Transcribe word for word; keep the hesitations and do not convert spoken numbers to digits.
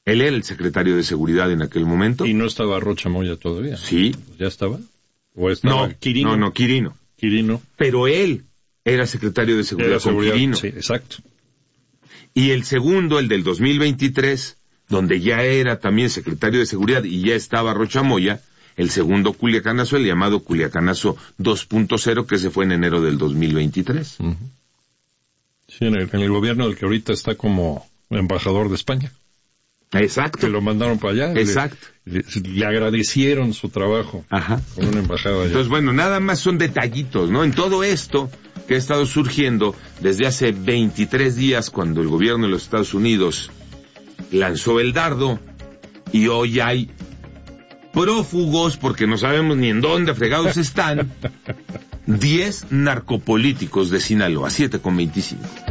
Él era el secretario de Seguridad en aquel momento. ¿Y no estaba Rocha Moya todavía? Sí. ¿Ya estaba? ¿O estaba No, Quirino? no, no, Quirino. Quirino. Pero él era secretario de Seguridad, Era seguridad, con Quirino. sí, exacto. Y el segundo, el del dos mil veintitrés, donde ya era también secretario de Seguridad y ya estaba Rocha Moya, el segundo Culiacanazo, el llamado Culiacanazo dos punto cero, que se fue en enero del dos mil veintitrés. Uh-huh. Sí, en el, en el gobierno del que ahorita está como embajador de España. Exacto. Que lo mandaron para allá. Exacto. Le, le, le agradecieron su trabajo. Ajá. Con una embajada allá. Entonces, bueno, nada más son detallitos, ¿no? En todo esto que ha estado surgiendo desde hace veintitrés días, cuando el gobierno de los Estados Unidos lanzó el dardo, y hoy hay prófugos, porque no sabemos ni en dónde fregados están, diez narcopolíticos de Sinaloa, siete con veinticinco.